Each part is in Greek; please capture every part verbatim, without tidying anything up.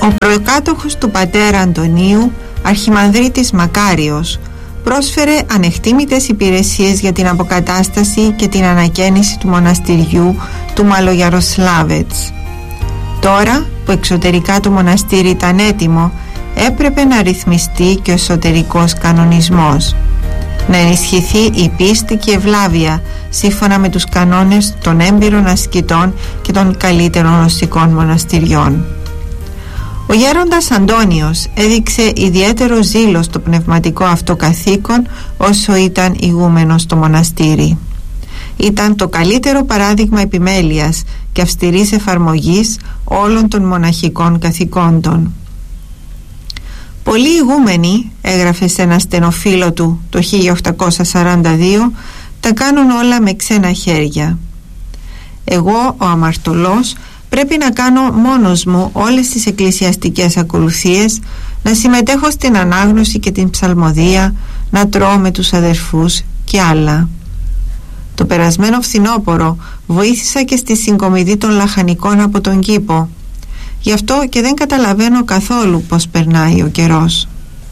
Ο προκάτοχος του πατέρα Αντωνίου, Αρχιμανδρίτης Μακάριος, πρόσφερε ανεκτήμητες υπηρεσίες για την αποκατάσταση και την ανακαίνιση του μοναστηριού του Μαλογιαροσλάβετς. Τώρα που εξωτερικά το μοναστήρι ήταν έτοιμο, έπρεπε να ρυθμιστεί και ο εσωτερικός κανονισμός, να ενισχυθεί η πίστη και η ευλάβεια σύμφωνα με τους κανόνες των έμπειρων ασκητών και των καλύτερων οστικών μοναστηριών. Ο γέροντας Αντώνιος έδειξε ιδιαίτερο ζήλο στο πνευματικό αυτό καθήκον όσο ήταν ηγούμενος στο μοναστήρι. Ήταν το καλύτερο παράδειγμα επιμέλειας και αυστηρής εφαρμογής όλων των μοναχικών καθηκόντων. Πολλοί ηγούμενοι, έγραφε σε ένα στενοφίλο του το χίλια οκτακόσια σαράντα δύο, τα κάνουν όλα με ξένα χέρια. Εγώ, ο αμαρτωλός, πρέπει να κάνω μόνος μου όλες τις εκκλησιαστικές ακολουθίες, να συμμετέχω στην ανάγνωση και την ψαλμοδία, να τρώω με τους αδερφούς και άλλα. Το περασμένο φθινόπωρο βοήθησα και στη συγκομιδή των λαχανικών από τον κήπο. Γι' αυτό και δεν καταλαβαίνω καθόλου πως περνάει ο καιρός.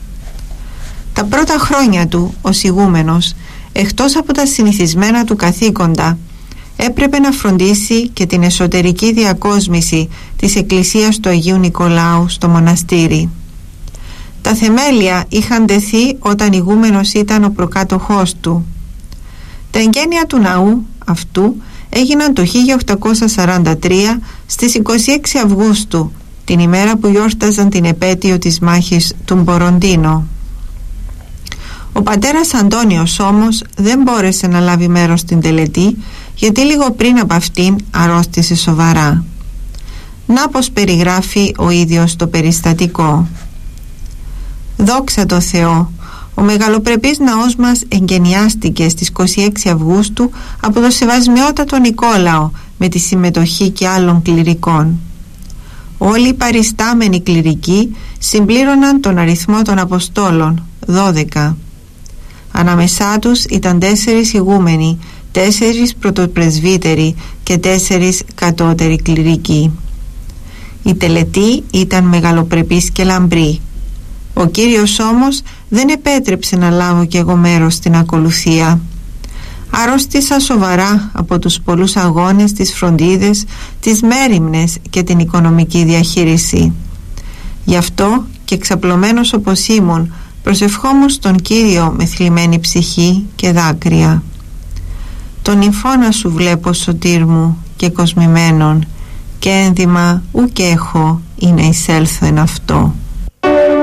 Τα πρώτα χρόνια του ως ηγούμενος, εκτός από τα συνηθισμένα του καθήκοντα, έπρεπε να φροντίσει και την εσωτερική διακόσμηση της εκκλησίας του Αγίου Νικολάου στο μοναστήρι. Τα θεμέλια είχαν τεθεί όταν ηγούμενος ήταν ο προκάτοχός του. Τα εγγένεια του ναού αυτού έγιναν το χίλια οκτακόσια σαράντα τρία στις είκοσι έξι Αυγούστου, την ημέρα που γιόρταζαν την επέτειο της μάχης του Μποροντίνο. Ο πατέρας Αντώνιος όμως δεν μπόρεσε να λάβει μέρος στην τελετή, γιατί λίγο πριν από αυτήν αρρώστησε σοβαρά. Να πως περιγράφει ο ίδιος το περιστατικό. «Δόξα τω Θεώ, ο μεγαλοπρεπής ναός μας εγκαινιάστηκε στις είκοσι έξι Αυγούστου από το Σεβασμιότατο Νικόλαο με τη συμμετοχή και άλλων κληρικών. Όλοι οι παριστάμενοι κληρικοί συμπλήρωναν τον αριθμό των Αποστόλων, δώδεκα. Ανάμεσά τους ήταν τέσσερις ηγούμενοι, τέσσερις πρωτοπρεσβύτεροι και τέσσερις κατώτεροι κληρικοί. Η τελετή ήταν μεγαλοπρεπής και λαμπρή. Ο Κύριος όμως δεν επέτρεψε να λάβω κι εγώ μέρος στην ακολουθία. Αρρώστησα σοβαρά από τους πολλούς αγώνες, τις φροντίδες, τις μέριμνες και την οικονομική διαχείριση. Γι' αυτό και εξαπλωμένος όπως ήμουν, προσευχόμουν στον Κύριο με θλιμμένη ψυχή και δάκρυα. Τον νυμφώνα σου βλέπω, σωτήρ μου, και κοσμημένον, και ένδυμα ουκ έχω ή να εισέλθω εν αυτό.